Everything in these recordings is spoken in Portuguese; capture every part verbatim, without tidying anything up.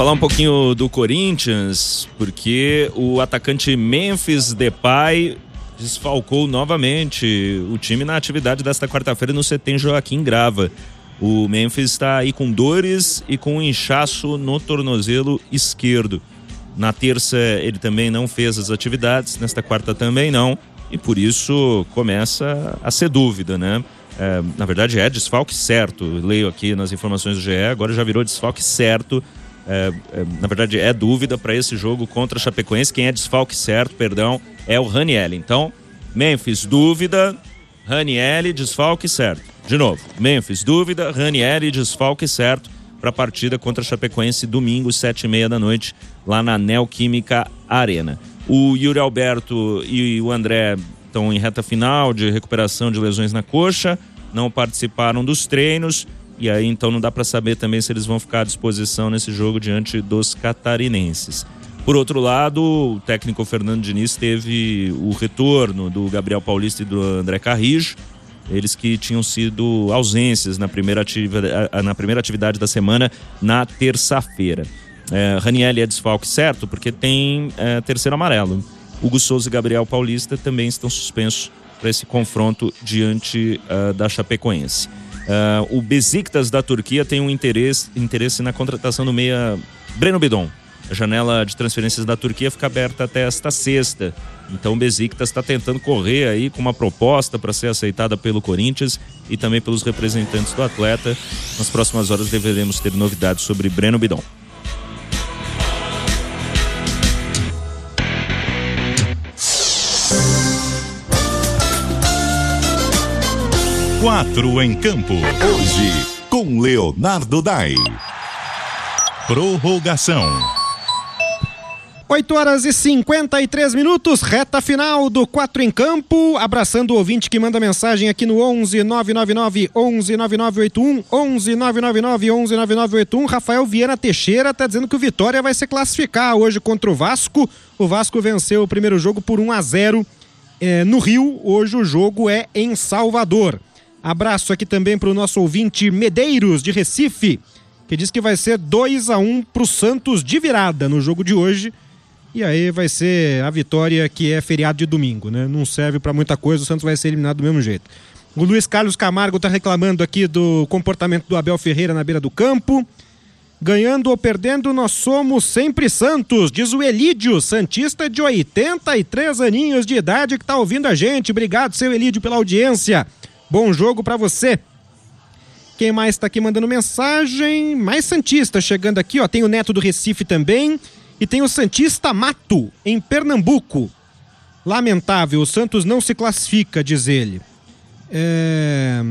falar um pouquinho do Corinthians, porque o atacante Memphis Depay desfalcou novamente o time na atividade desta quarta-feira no C T Joaquim Grava. O Memphis está aí com dores e com um inchaço no tornozelo esquerdo. Na terça ele também não fez as atividades, nesta quarta também não, e por isso começa a ser dúvida, né? É, na verdade é desfalque certo, leio aqui nas informações do G E, agora já virou desfalque certo. É, é, na verdade é dúvida para esse jogo contra a Chapecoense. Quem é desfalque certo, perdão, é o Ranieri. Então, Memphis, dúvida, Ranieri, desfalque certo. De novo, Memphis, dúvida, Ranieri, desfalque certo para a partida contra a Chapecoense domingo, sete e meia da noite, lá na Neoquímica Arena. O Yuri Alberto e o André estão em reta final de recuperação de lesões na coxa, não participaram dos treinos. E aí então não dá para saber também se eles vão ficar à disposição nesse jogo diante dos catarinenses. Por outro lado, o técnico Fernando Diniz teve o retorno do Gabriel Paulista e do André Carrijo, eles que tinham sido ausências na primeira atividade, na primeira atividade da semana, na terça-feira. É, Ranieri é desfalque certo porque tem é, terceiro amarelo. Hugo Souza e Gabriel Paulista também estão suspensos para esse confronto diante uh, da Chapecoense. Uh, o Besiktas da Turquia tem um interesse, interesse na contratação do meia Breno Bidon. A janela de transferências da Turquia fica aberta até esta sexta. Então o Besiktas está tentando correr aí com uma proposta para ser aceitada pelo Corinthians e também pelos representantes do atleta. Nas próximas horas deveremos ter novidades sobre Breno Bidon. Quatro em campo. Hoje, com Leonardo Dai. Prorrogação. oito horas e cinquenta e três minutos, reta final do Quatro em Campo. Abraçando o ouvinte que manda mensagem aqui no onze nove nove nove onze nove nove oito um, onze nove nove nove onze nove nove oito um. Rafael Viana Teixeira está dizendo que o Vitória vai se classificar hoje contra o Vasco. O Vasco venceu o primeiro jogo por um a zero é, no Rio. Hoje o jogo é em Salvador. Abraço aqui também para o nosso ouvinte Medeiros, de Recife, que diz que vai ser dois a um para o Santos de virada no jogo de hoje. E aí vai ser a vitória que é feriado de domingo, né? Não serve para muita coisa, o Santos vai ser eliminado do mesmo jeito. O Luiz Carlos Camargo está reclamando aqui do comportamento do Abel Ferreira na beira do campo. Ganhando ou perdendo, nós somos sempre Santos, diz o Elídio, santista de oitenta e três aninhos de idade, que está ouvindo a gente. Obrigado, seu Elídio, pela audiência. Bom jogo pra você. Quem mais tá aqui mandando mensagem? Mais santista chegando aqui, ó. Tem o Neto do Recife também. E tem o Santista Mato, em Pernambuco. Lamentável, o Santos não se classifica, diz ele. É...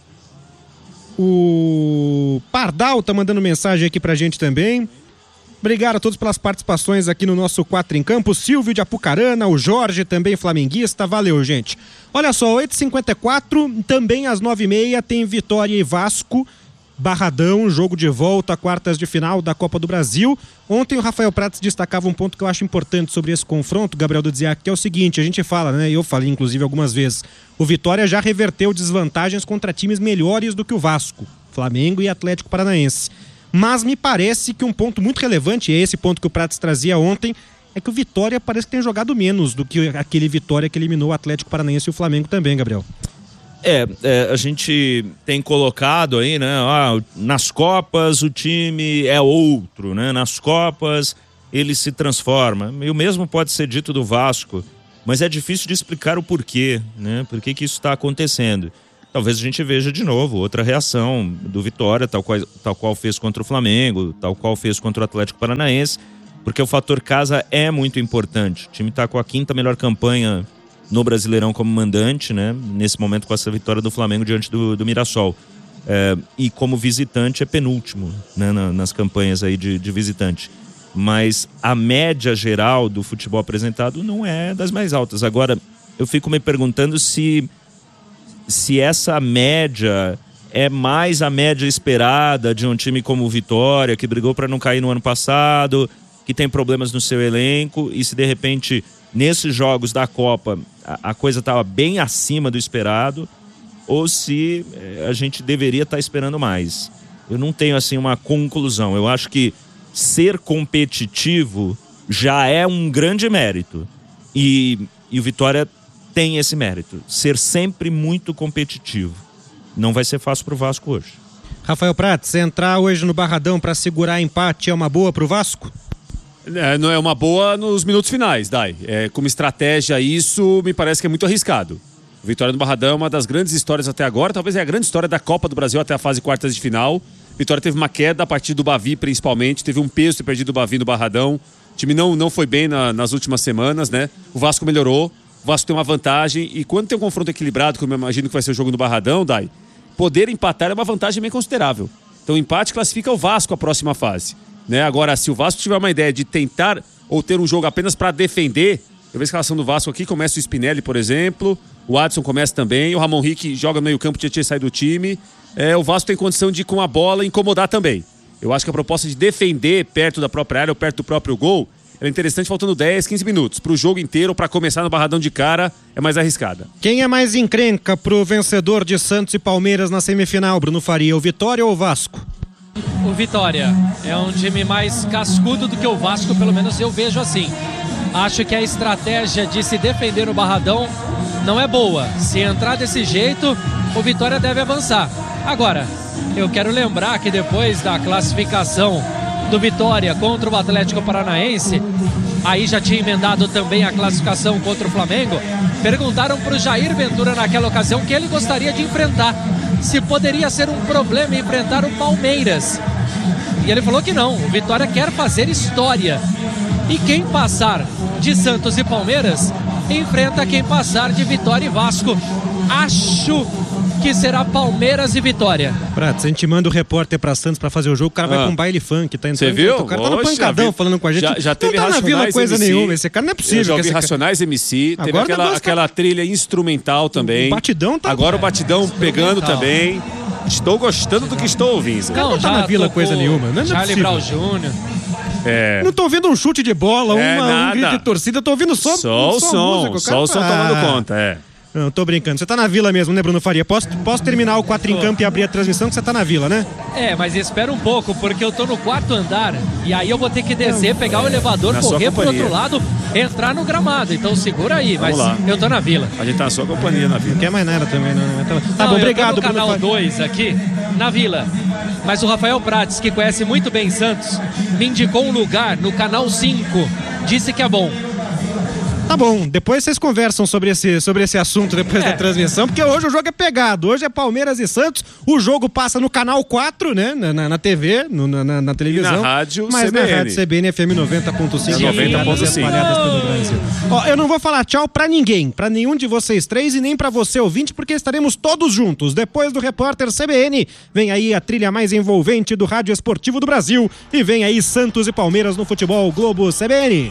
O Pardal tá mandando mensagem aqui pra gente também. Obrigado a todos pelas participações aqui no nosso Quatro em Campo. Silvio de Apucarana, o Jorge também flamenguista. Valeu, gente. Olha só, oito e cinquenta e quatro, também às nove e meia tem Vitória e Vasco. Barradão, jogo de volta, quartas de final da Copa do Brasil. Ontem o Rafael Prates destacava um ponto que eu acho importante sobre esse confronto, Gabriel Dudziak, que é o seguinte, a gente fala, né, eu falei inclusive algumas vezes, o Vitória já reverteu desvantagens contra times melhores do que o Vasco, Flamengo e Atlético Paranaense. Mas me parece que um ponto muito relevante, e é esse ponto que o Prates trazia ontem, é que o Vitória parece que tem jogado menos do que aquele Vitória que eliminou o Atlético Paranaense e o Flamengo também, Gabriel. É, é, a gente tem colocado aí, né, ah, nas Copas o time é outro, né, nas Copas ele se transforma, e o mesmo pode ser dito do Vasco, mas é difícil de explicar o porquê, né, por que que isso está acontecendo. Talvez a gente veja de novo outra reação do Vitória, tal qual, tal qual fez contra o Flamengo, tal qual fez contra o Atlético Paranaense, porque o fator casa é muito importante. O time está com a quinta melhor campanha no Brasileirão como mandante, né? Nesse momento com essa vitória do Flamengo diante do, do Mirassol. É, e como visitante é penúltimo, né? Na, nas campanhas aí de, de visitante. Mas a média geral do futebol apresentado não é das mais altas. Agora, eu fico me perguntando se, se essa média é mais a média esperada de um time como o Vitória, que brigou para não cair no ano passado, que tem problemas no seu elenco, e se de repente nesses jogos da Copa a, a coisa estava bem acima do esperado, ou se eh, a gente deveria estar tá esperando mais. Eu não tenho assim uma conclusão. Eu acho que ser competitivo já é um grande mérito. E, e o Vitória tem esse mérito, ser sempre muito competitivo. Não vai ser fácil pro Vasco hoje. Rafael Prats, entrar hoje no Barradão para segurar empate é uma boa pro Vasco? É, não é uma boa nos minutos finais, Dai. É, como estratégia, isso me parece que é muito arriscado. O Vitória no Barradão é uma das grandes histórias até agora, talvez é a grande história da Copa do Brasil até a fase quartas de final. Vitória teve uma queda a partir do Bavi, principalmente, teve um peso ter perdido o Bavi no Barradão. O time não, não foi bem na, nas últimas semanas, né? O Vasco melhorou, o Vasco tem uma vantagem, e quando tem um confronto equilibrado, como eu imagino que vai ser o jogo no Barradão, Dai, poder empatar é uma vantagem bem considerável. Então o empate classifica o Vasco à próxima fase. Né? Agora, se o Vasco tiver uma ideia de tentar ou ter um jogo apenas para defender, eu vejo a escalação do Vasco aqui, começa o Spinelli, por exemplo, o Adson começa também, o Ramon Rick joga no meio campo, tinha saído do time, é, o Vasco tem condição de, com a bola, incomodar também. Eu acho que a proposta de defender perto da própria área ou perto do próprio gol é interessante, faltando dez, quinze minutos. Para o jogo inteiro, para começar no Barradão de cara, é mais arriscada. Quem é mais encrenca pro vencedor de Santos e Palmeiras na semifinal, Bruno Faria, o Vitória ou o Vasco? O Vitória é um time mais cascudo do que o Vasco, pelo menos eu vejo assim. Acho que a estratégia de se defender no Barradão não é boa. Se entrar desse jeito, o Vitória deve avançar. Agora, eu quero lembrar que depois da classificação do Vitória contra o Atlético Paranaense, aí já tinha emendado também a classificação contra o Flamengo, perguntaram para o Jair Ventura naquela ocasião que ele gostaria de enfrentar, se poderia ser um problema enfrentar o Palmeiras. E ele falou que não, o Vitória quer fazer história. E quem passar de Santos e Palmeiras, enfrenta quem passar de Vitória e Vasco. Acho que será Palmeiras e Vitória. Prats, a gente manda o repórter pra Santos pra fazer o jogo, o cara ah. vai com um baile funk, tá entrando. Você viu? O cara tá no pancadão falando com a gente. Já, já teve não tá na Vila coisa M C. nenhuma, esse cara não é possível. Eu já ouvi que Racionais cara... M C, teve Agora aquela, aquela trilha instrumental também. O batidão tá... Agora o batidão pegando também. Estou gostando do que estou ouvindo. Não, não tá na Vila coisa nenhuma. Não é Charlie Brown Júnior É. Não tô ouvindo um chute de bola, é uma, um grito de torcida, tô ouvindo só, só o só som, música, só o som ah. tomando conta, é. Não, tô brincando. Você tá na Vila mesmo, né, Bruno Faria? Posso, posso terminar o quatro em campo e abrir a transmissão que você tá na Vila, né? É, mas espera um pouco, porque eu tô no quarto andar e aí eu vou ter que descer, pegar o elevador, na correr pro outro lado, entrar no gramado. Então segura aí, mas eu tô na Vila. A gente tá na sua companhia na Vila. Não quer mais nada também, não. Tá, tá não, bom, obrigado, Bruno Faria. Canal dois aqui, na Vila. Mas o Rafael Prats, que conhece muito bem Santos, me indicou um lugar no Canal cinco. Disse que é bom. Tá bom, depois vocês conversam sobre esse, sobre esse assunto depois é. da transmissão, porque hoje o jogo é pegado, hoje é Palmeiras e Santos, o jogo passa no Canal quatro, né, na, na, na T V, no, na, na televisão. E na rádio mas C B N. na rádio C B N F M noventa ponto cinco. noventa ponto cinco. Pelo Brasil. Ó, eu não vou falar tchau pra ninguém, pra nenhum de vocês três e nem pra você ouvinte, porque estaremos todos juntos. Depois do repórter C B N, vem aí a trilha mais envolvente do rádio esportivo do Brasil e vem aí Santos e Palmeiras no futebol Globo C B N.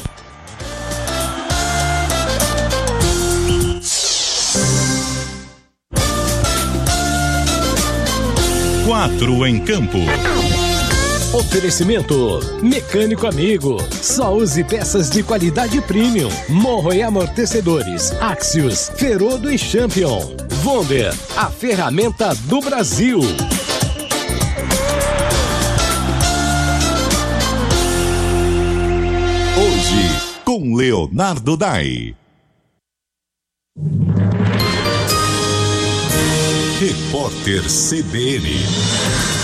Quatro em campo. Oferecimento Mecânico Amigo. Só use peças de qualidade premium. Morro e amortecedores. Axios, Ferodo e Champion. Vonder, a ferramenta do Brasil. Hoje, com Leonardo Dai. Repórter C B N.